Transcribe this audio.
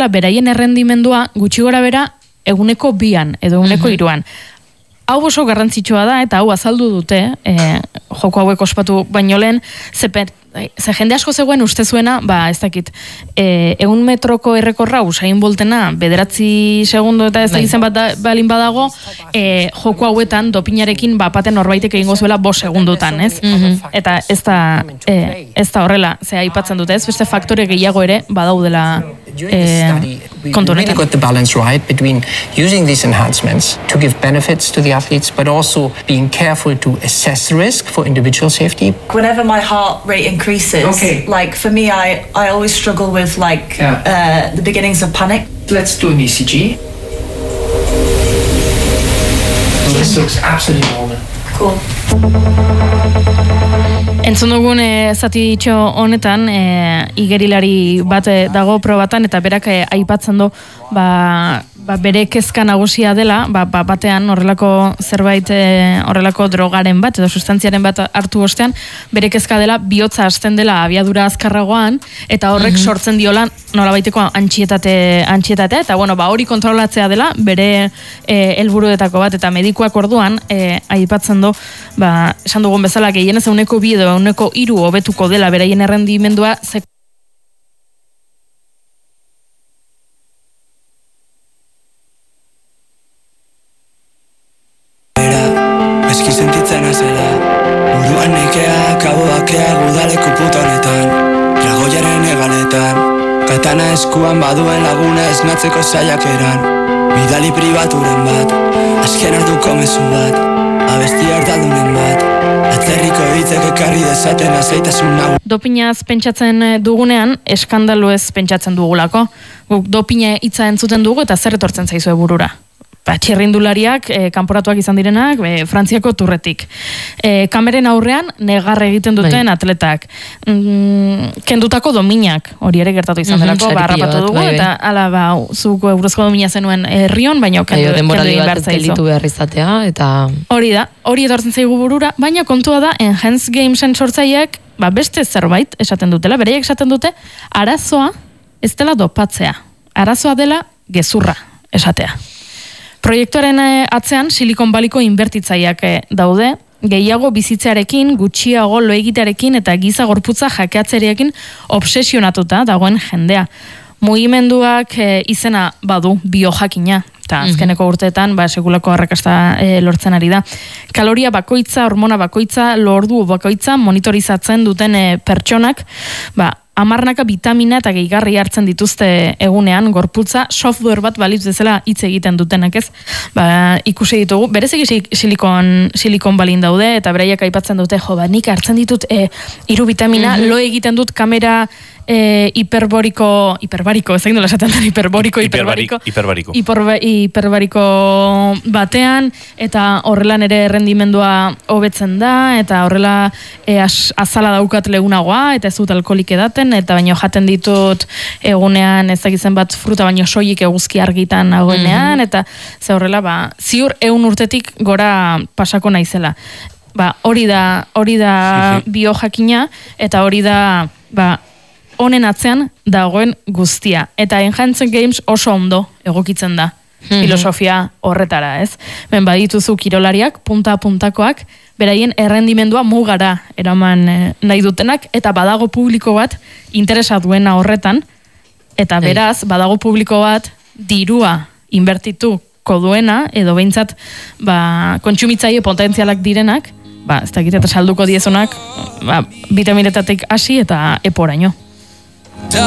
dutela beraien errendimendua gutxi gora bera eguneko 2 edo eguneko 3. Hau oso garrantzitsua da, eta hau azaldu dute, joko hauek ospatu baino lehen, ze jende asko zegoen uste zuena, ez dakit, 100 metroko errekorra Usain Boltena 9 segundo eta ez da izen bat balin badago, joko hauetan dopinarekin bapaten norbaitek egingo zuela 5 segundotan, ez? Eta ez da horrela, ze aipatzen dute, ez? Beste faktore gehiago ere badaudela kontu honetan. We got the balance right between using these enhancements to give benefits to the athletes, but also being careful to assess risk for individual safety. Whenever my heart rate increases, like for me, I always struggle with the beginnings of panic. Let's do an ECG. This looks absolutely normal. Cool. Entzun dugun zatitxo honetan igerilari bat dago probatan eta berak aipatzen du bere kezka nagusia dela, batean horrelako zerbait, horrelako drogaren bat edo sustantziaren bat hartu ostean, bere kezka dela bihotza hasten dela abiadura azkarragoan eta horrek sortzen diola nolabaiteko antxietatea eta hori kontrolatzea dela bere helburuetako bat eta medikuak orduan aipatzen du, esan dugun bezala gehienez 2 edo 3 hobetuko dela beraien errendimendua Eski sentitzen azela Buruan nekea, kaboakea Gudaleku putonetan Ragoiaren egaletan Katana eskuan baduen laguna esnatzeko saiakeran Bidali pribaturen bat Azken orduko mezu bat Abesti ardaldunen bat Atzerriko hitzek ekarri dezaten azeitasun nagu Dopinaz pentsatzen dugunean eskandaluez pentsatzen dugulako Guk dopina hitza entzuten dugu eta zer etortzen zaizue burura txirrindulariak, kanporatuak izan direnak, Frantziako Turretik. Kameren aurrean, negar egiten duten atletak. Kendutako dominak, hori ere gertatu izan delako, harrapatu dugu, eta ala, zuk eurozko domina zenuen herrion, baina kendu egin behar zaizu. Behar izatea, eta... Hori da, hori etortzen zaigu burura, baina kontua da, Enhanced Gamesen sortzaileak, beste zerbait esaten dutela, bereiek esaten dute, arazoa ez dela dopatzea. Arazoa dela gezurra esatea. Proiektuaren atzean Silicon Valleyko inbertitzaileak daude, gehiago bizitzearekin, gutxiago lo egitearekin eta giza gorputza jakeatzearekin obsesionatuta dagoen jendea. Mugimenduak izena badu biojakina, eta azkeneko urteetan sekulako arrakasta lortzen ari da. Kaloria bakoitza, hormona bakoitza, lordu bakoitza monitorizatzen duten pertsonak, 10 vitamina eta gehigarri hartzen dituzte egunean, gorputza, software bat balitz bezala hitz egiten dutenak ez. Ikusi ditugu, bereziki Silicon Valleyn daude, eta beraiek aipatzen dute, nik hartzen ditut 3 vitamina, lo egiten dut kamera hiperbariko, ez egin dola esaten den hiperbariko batean, eta horrelan ere errendimendua hobetzen da, eta horrela azala daukat legunagoa, eta ez dut alkoholik edaten, eta baino jaten ditut egunean ezagitzen bat fruta baino soilik eguzki argitan nagoenean, eta ze horrela, ziur 100 urtetik gora pasako naizela. Hori da biojakina, eta hori da honen atzean dagoen guztia. Eta Enhanced Games oso ondo egokitzen da filosofia horretara, ez? Badituzu kirolariak, punta-puntakoak, beraien errendimendua mugara eraman nahi dutenak, eta badago publiko bat interesa duena horretan, eta beraz, badago publiko bat dirua inbertituko duena, edo behintzat kontsumitzaile potentzialak direnak, ez dakit eta salduko diezunak, vitaminetatik hasi eta eporaino.